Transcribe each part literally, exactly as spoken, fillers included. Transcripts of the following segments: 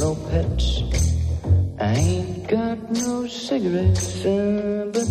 no pets. I ain't got no cigarettes, uh, but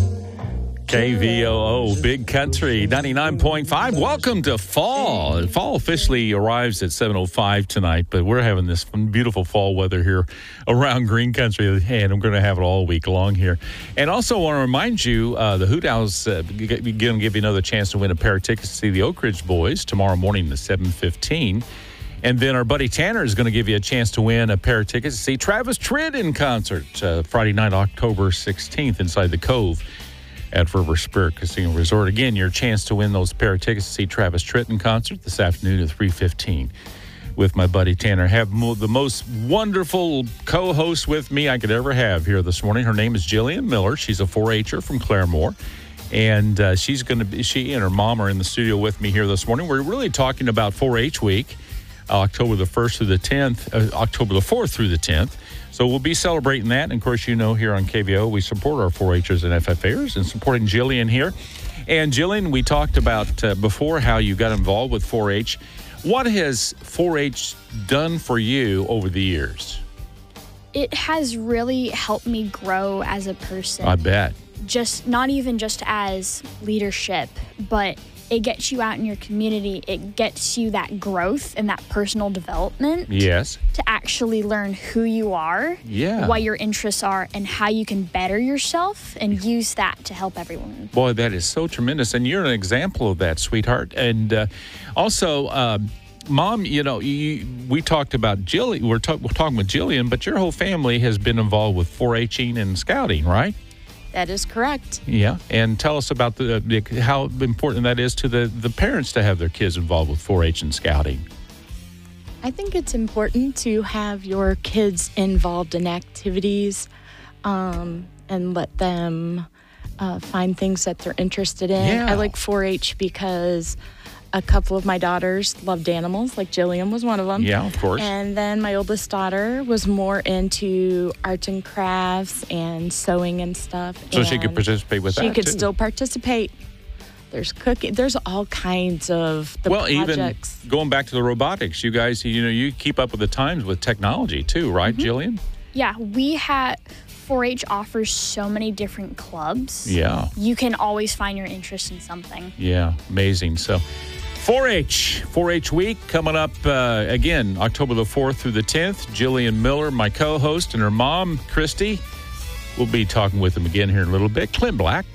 K V O O, Big Country, ninety-nine point five. Welcome to fall. Fall officially arrives at seven oh five tonight, but we're having this beautiful fall weather here around Green Country, and I'm going to have it all week long here. And also want to remind you, uh, the Hoot Owls uh, going to give you another chance to win a pair of tickets to see the Oak Ridge Boys tomorrow morning at seven fifteen. And then our buddy Tanner is going to give you a chance to win a pair of tickets to see Travis Tritt in concert uh, Friday night, October sixteenth, inside the Cove at River Spirit Casino Resort. Again, your chance to win those pair of tickets to see Travis Tritt in concert this afternoon at three fifteen with my buddy Tanner. I have mo- the most wonderful co-host with me I could ever have here this morning. Her name is Jillian Miller. She's a four H-er from Claremore. And uh, she's going to be, she and her mom are in the studio with me here this morning. We're really talking about four H week, uh, October the first through the tenth, uh, October the fourth through the tenth. So we'll be celebrating that. And, of course, you know, here on K V O, we support our four H'ers and F F A'ers and supporting Jillian here. And, Jillian, we talked about uh, before how you got involved with four H. What has four H done for you over the years? It has really helped me grow as a person. I bet. Just not even just as leadership, but it gets you out in your community. It gets you that growth and that personal development. Yes. To actually learn who you are, yeah, what your interests are, and how you can better yourself and use that to help everyone. Boy, that is so tremendous. And you're an example of that, sweetheart. And uh, also, uh, Mom, you know, you, we talked about Jillian. We're, talk, we're talking with Jillian, but your whole family has been involved with four H-ing and scouting, right? That is correct. Yeah, and tell us about the, the how important that is to the, the parents to have their kids involved with four H and scouting. I think it's important to have your kids involved in activities um, and let them uh, find things that they're interested in. Yeah. I like four H because a couple of my daughters loved animals, like Jillian was one of them. Yeah, of course. And then my oldest daughter was more into arts and crafts and sewing and stuff. So and she could participate with she that, could too. still participate. There's cooking. There's all kinds of the well, projects. Even going back to the robotics, you guys, you know, you keep up with the times with technology, too, right, mm-hmm. Jillian? Yeah, we have... four H offers so many different clubs. Yeah. You can always find your interest in something. Yeah, amazing. So four H, four H week coming up uh, again, October the fourth through the tenth. Jillian Miller, my co-host, and her mom, Christy. We'll be talking with them again here in a little bit. Clint Black